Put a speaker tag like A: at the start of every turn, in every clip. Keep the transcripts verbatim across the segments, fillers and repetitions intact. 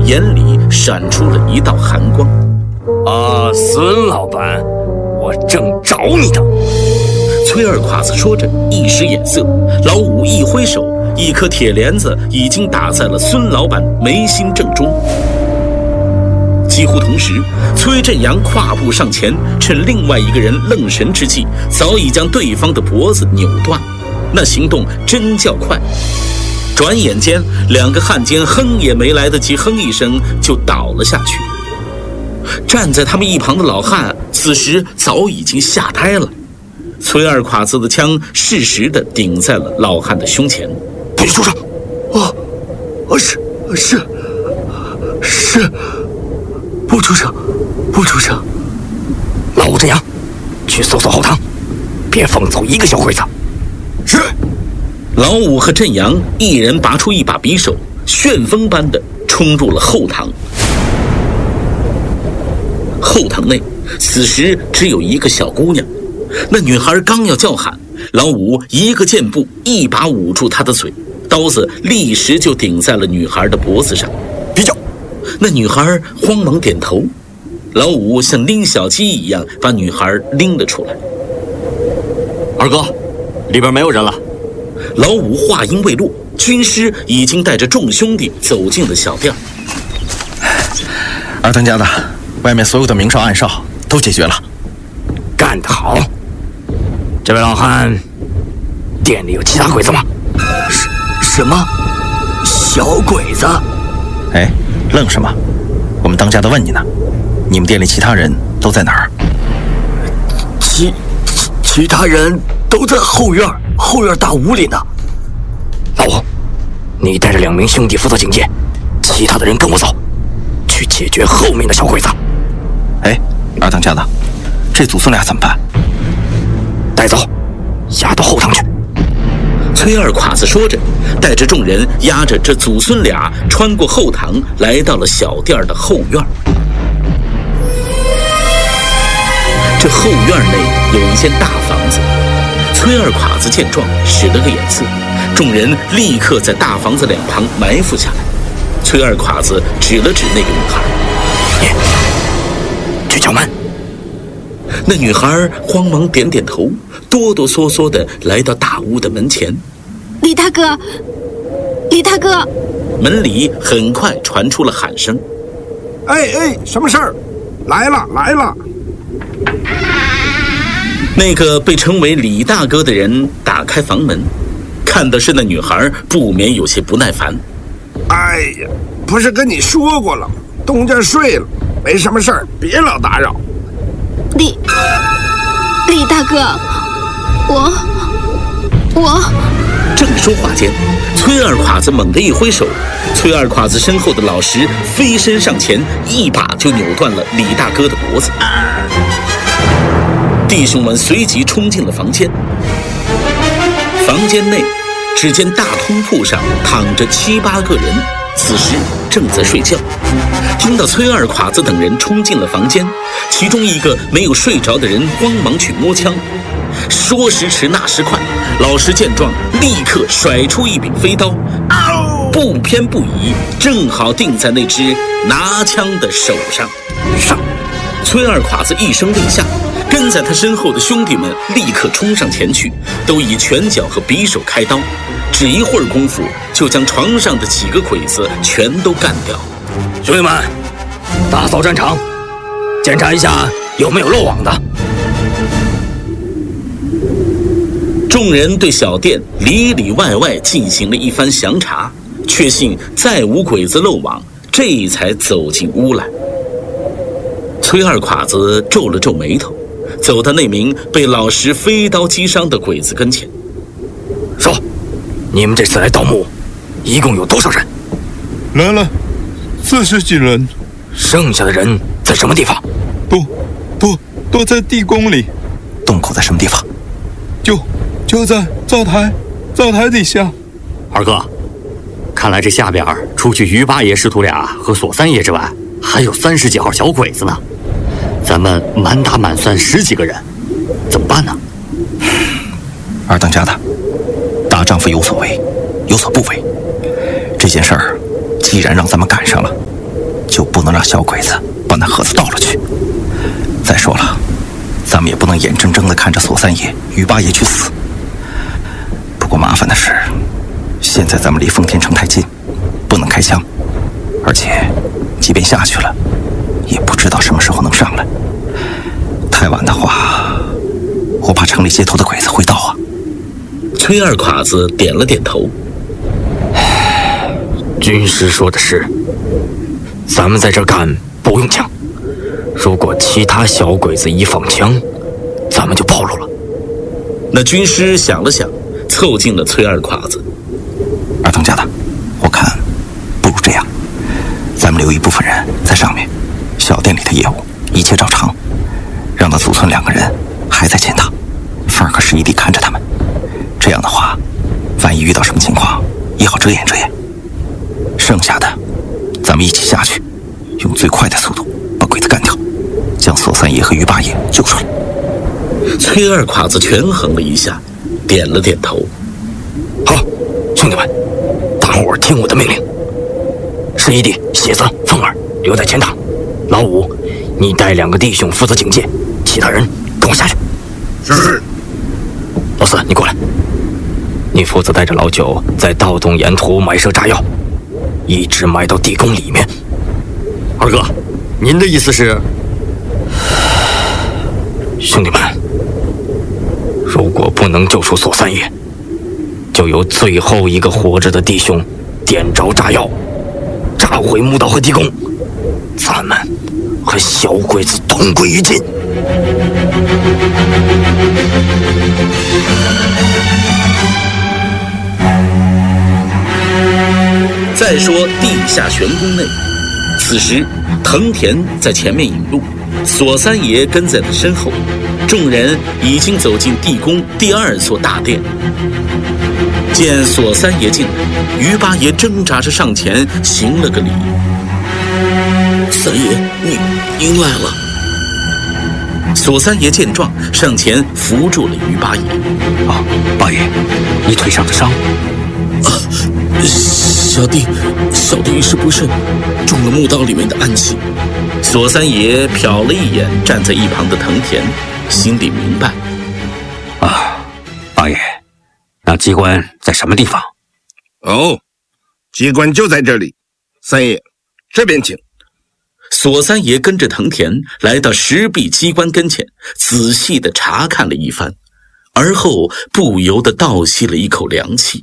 A: 眼里闪出了一道寒光。
B: 啊，孙老板，我正找你呢。
A: 崔二侉子说着，一使眼色，老五一挥手，一颗铁帘子已经打在了孙老板眉心正中。几乎同时，崔振阳跨步上前，趁另外一个人愣神之际，早已将对方的脖子扭断，那行动真叫快。转眼间，两个汉奸哼也没来得及哼一声，就倒了下去。站在他们一旁的老汉此时早已经吓呆了。崔二侉子的枪适时地顶在了老汉的胸前。
B: 不许出声！
C: 哦，哦，是是是，不出声，不出声。
B: 老五振阳，去搜搜后堂，别放走一个小鬼子。
C: 是。
A: 老五和振阳一人拔出一把匕首，旋风般地冲入了后堂。后堂内此时只有一个小姑娘，那女孩刚要叫喊，老五一个箭步，一把捂住她的嘴，刀子立时就顶在了女孩的脖子上。
C: 别叫！
A: 那女孩慌忙点头。老五像拎小鸡一样把女孩拎了出来。
D: 二哥，里边没有人了。
A: 老五话音未落，军师已经带着众兄弟走进了小店。
E: 二当家的，外面所有的明哨暗哨都解决了。
B: 干得好！这位老汉，店里有其他鬼子吗？
C: 什什么？小鬼子？
E: 哎，愣什么？我们当家的问你呢。你们店里其他人都在哪儿？
C: 其其他人都在后院，后院大屋里呢。
B: 老五，你带着两名兄弟负责警戒，其他的人跟我走，去解决后面的小鬼子。
E: 哎，二当家的，这祖孙俩怎么办？
B: 带走，押到后堂去。
A: 崔二侉子说着，带着众人押着这祖孙俩穿过后堂，来到了小店的后院。这后院内有一间大房子，崔二侉子见状使了个眼色，众人立刻在大房子两旁埋伏下来。崔二侉子指了指那个女孩：“
B: 去敲门。”
A: 那女孩慌忙点点头，哆哆嗦嗦地来到大屋的门前。
F: 李大哥，李大哥！
A: 门里很快传出了喊声：“
G: 哎哎，什么事儿？来了来了！”
A: 那个被称为李大哥的人打开房门，看的是那女孩，不免有些不耐烦。
G: 哎呀，不是跟你说过了吗？东家睡了，没什么事儿，别老打扰。
F: 李李大哥，我我……
A: 正说话间，崔二侉子猛地一挥手，崔二侉子身后的老石飞身上前，一把就扭断了李大哥的脖子。弟兄们随即冲进了房间。房间内，只见大通铺上躺着七八个人，此时正在睡觉。听到崔二侉子等人冲进了房间，其中一个没有睡着的人慌忙去摸枪。说时迟，那时快，老石见状，立刻甩出一柄飞刀，不偏不倚，正好定在那只拿枪的手上。上！崔二侉子一声令下，跟在他身后的兄弟们立刻冲上前去，都以拳脚和匕首开刀，只一会儿功夫，就将床上的几个鬼子全都干掉。
B: 兄弟们，打扫战场，检查一下有没有漏网的。
A: 众人对小店里里外外进行了一番详查，确信再无鬼子漏网，这才走进屋来。崔二侉子皱了皱眉头，走到那名被老石飞刀击伤的鬼子跟前，
B: 说：“你们这次来盗墓，一共有多少人？”
H: 来了，四十几人。
B: 剩下的人在什么地方？
H: 都，都都在地宫里。
E: 洞口在什么地方？
H: 就就在灶台，灶台底下。
D: 二哥，看来这下边除去于八爷师徒俩和索三爷之外，还有三十几号小鬼子呢。咱们满打满算十几个人，怎么办呢？
E: 二当家的，大丈夫有所为，有所不为。这件事儿，既然让咱们赶上了， 就不能让小鬼子把那盒子倒了去。再说了，咱们也不能眼睁睁地看着索三爷、于八爷去死。不过麻烦的是，现在咱们离奉天城太近，不能开枪，而且即便下去了，也不知道什么时候能上来。太晚的话，我怕城里接头的鬼子会到啊。
A: 崔二侉子点了点头。
B: 军师说的是，咱们在这干不用枪，如果其他小鬼子一放枪，咱们就暴露了。
A: 那军师想了想，凑近了崔二侉子。
E: 二当家的，我看不如这样，咱们留一部分人在上面，小店里的业务一切照常，让那祖村两个人还在前堂，凤儿和十一弟看着他们。这样的话，万一遇到什么情况，也好遮掩遮掩。剩下的，咱们一起下去，用最快的速度把鬼子干掉，将索三爷和于八爷救出来。
A: 崔二侉子权衡了一下，点了点头。
B: 好，兄弟们，大伙儿听我的命令。十一弟、血子、凤儿留在前堂，老五，你带两个弟兄负责警戒，其他人跟我下去。
G: 是。
B: 老四，你过来，你负责带着老九在盗洞沿途埋设炸药，一直埋到地宫里面。
D: 二哥，您的意思是？
B: 兄弟们，如果不能救出索三爷，就由最后一个活着的弟兄点着炸药，炸毁墓道和地宫，咱们和小鬼子同归于尽。
A: 再说地下玄宫内，此时藤田在前面引路，索三爷跟在他身后，众人已经走进地宫第二座大殿。见索三爷进来，于八爷挣扎着上前行了个礼。
C: 三爷，您您来了。
A: 索三爷见状，上前扶住了于八爷。
D: 啊，八爷，你腿上的伤？
C: 啊，小弟，小弟一时不慎，中了墓道里面的暗器。
A: 索三爷瞟了一眼站在一旁的藤田，心里明白。
D: 啊，八爷，那机关在什么地方？
G: 哦，机关就在这里。三爷，这边请。
A: 索三爷跟着藤田来到石壁机关跟前，仔细地查看了一番，而后不由得倒吸了一口凉气。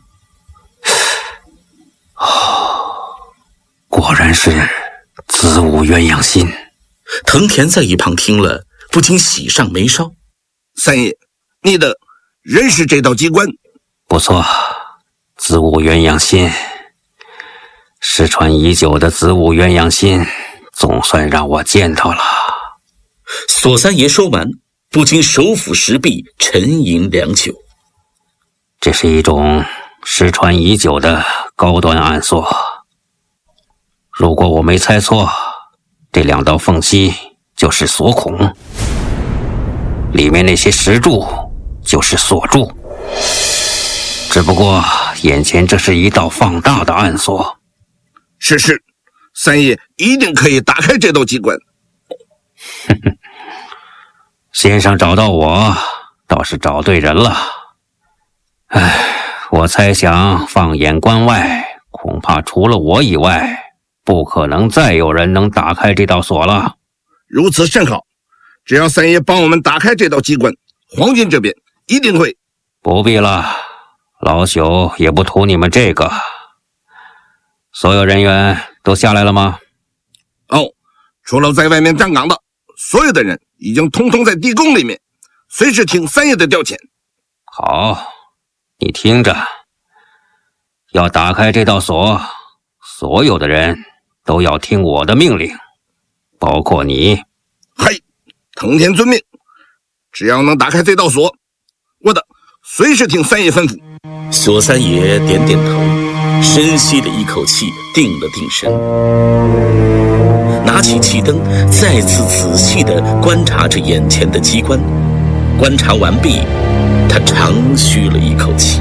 D: 果然是子午鸳鸯心。
A: 藤田在一旁听了，不禁喜上眉梢。
G: 三爷，你的认识这道机关？
D: 不错，子午鸳鸯心，失传已久的子午鸳鸯心，总算让我见到了。
A: 索三爷说完，不禁手抚石壁，沉吟良久。
D: 这是一种失传已久的高端暗锁。如果我没猜错，这两道缝隙就是锁孔，里面那些石柱就是锁柱。只不过眼前这是一道放大的暗锁。
G: 是是，三爷一定可以打开这道机关。
D: 哼哼，先生找到我，倒是找对人了。唉，我猜想放眼关外，恐怕除了我以外，不可能再有人能打开这道锁了。
G: 如此甚好，只要三爷帮我们打开这道机关，黄金这边一定会。
D: 不必了，老朽也不图你们这个。所有人员都下来了吗？
G: 哦，除了在外面站岗的，所有的人已经通通在地宫里面，随时听三爷的调遣。
D: 好，你听着，要打开这道锁，所有的人都要听我的命令，包括你。
G: 嘿，藤田遵命。只要能打开这道锁，我的随时听三爷吩咐。
A: 索三爷点点头，深吸了一口气，定了定神，拿起气灯，再次仔细地观察着眼前的机关。观察完毕，他长吁了一口气。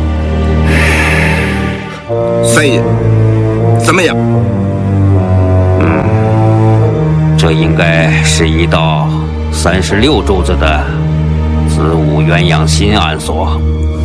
G: 三爷，怎么样？
D: 嗯，
B: 应该是一道三十六柱子的子午鸳鸯心暗锁。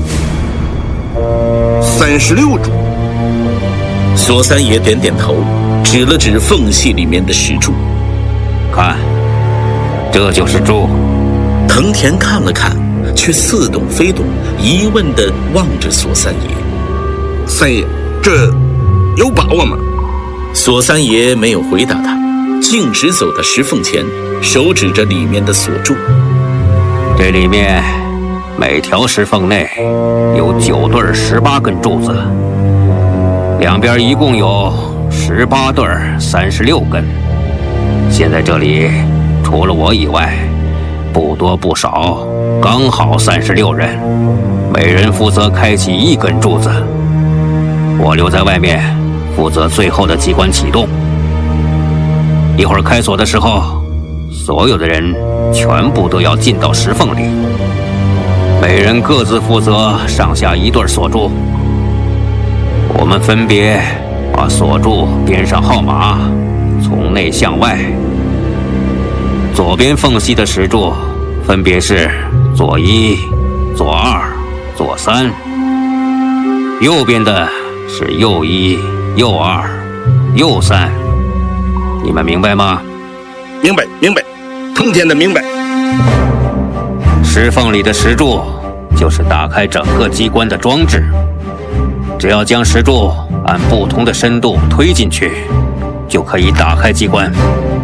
G: 三十六柱。
A: 索三爷点点头，指了指缝隙里面的石柱，
B: 看，这就是柱。
A: 藤田看了看，却似懂非懂，疑问地望着索三爷。
G: 三爷，这有把握吗？
A: 索三爷没有回答他，径直走到石缝前，手指着里面的锁柱。
B: 这里面每条石缝内有九对十八根柱子，两边一共有十八对三十六根。现在这里除了我以外，不多不少，刚好三十六人，每人负责开启一根柱子。我留在外面，负责最后的机关启动。一会儿开锁的时候，所有的人全部都要进到石缝里，每人各自负责上下一对锁柱。我们分别把锁柱编上号码，从内向外。左边缝隙的石柱分别是左一、左二、左三，右边的是右一、右二、右三。你们明白吗？
G: 明白，明白，通天的明白。
B: 石缝里的石柱就是打开整个机关的装置，只要将石柱按不同的深度推进去，就可以打开机关。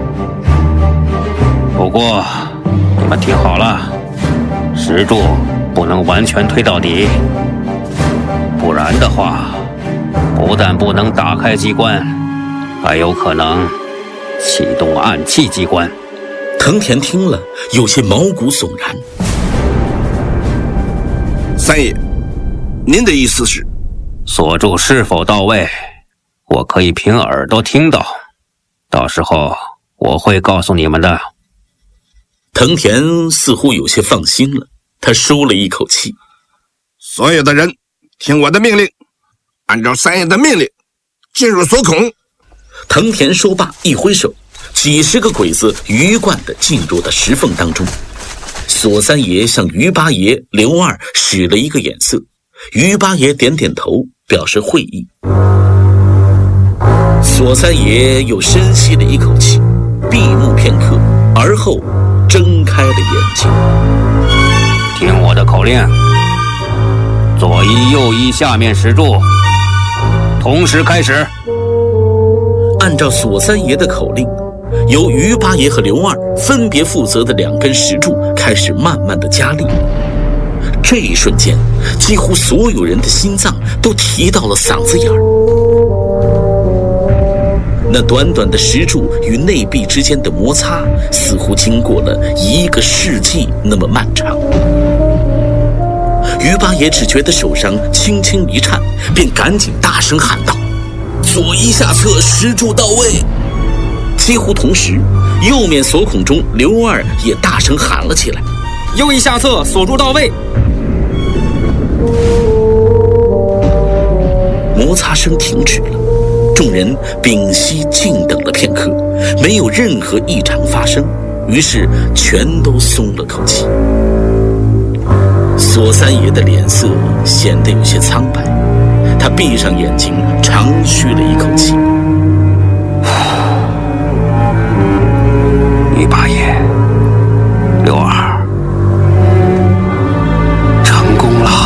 B: 不过，你们听好了，石柱不能完全推到底，不然的话，不但不能打开机关，还有可能启动暗器机关。
A: 藤田听了，有些毛骨悚然。
G: 三爷，您的意思是？
B: 锁柱是否到位，我可以凭耳朵听到，到时候我会告诉你们的。
A: 藤田似乎有些放心了，他舒了一口气。
G: 所有的人听我的命令，按照三爷的命令进入锁孔。
A: 藤田说罢一挥手，几十个鬼子鱼贯地进入了石缝当中。索三爷向于八爷、刘二使了一个眼色，于八爷点点头表示会意。索三爷又深吸了一口气，闭目片刻，而后睁开了眼睛。
B: 听我的口令，左一右一下面石柱同时开始。
A: 按照索三爷的口令，由于八爷和刘二分别负责的两根石柱开始慢慢的加力。这一瞬间，几乎所有人的心脏都提到了嗓子眼儿。那短短的石柱与内壁之间的摩擦，似乎经过了一个世纪那么漫长。于八爷只觉得手上轻轻一颤，便赶紧大声喊道：“左一下侧石柱到位！”几乎同时，右面锁孔中，刘二也大声喊了起来：“
I: 右一下侧锁柱到位！”
A: 摩擦声停止了，众人屏息静等了片刻，没有任何异常发生，于是全都松了口气。索三爷的脸色显得有些苍白，他闭上眼睛，长吁了一口气。
B: 于八爷，刘二，成功了！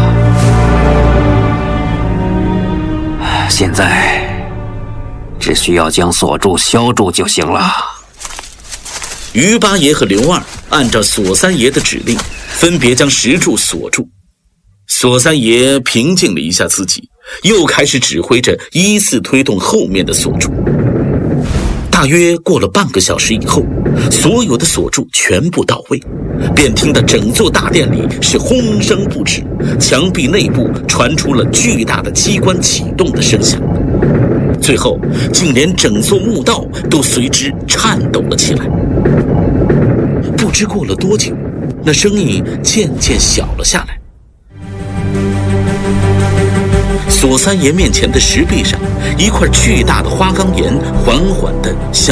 B: 现在只需要将锁柱消住就行了。
A: 于八爷和刘二按照索三爷的指令，分别将石柱锁住。索三爷平静了一下自己，又开始指挥着依次推动后面的锁柱。大约过了半个小时以后，所有的锁柱全部到位，便听得整座大殿里是轰声不止，墙壁内部传出了巨大的机关启动的声响，最后竟连整座墓道都随之颤抖了起来。不知过了多久，那声音渐渐小了下来。索三爷面前的石壁上，一块巨大的花岗岩缓缓地向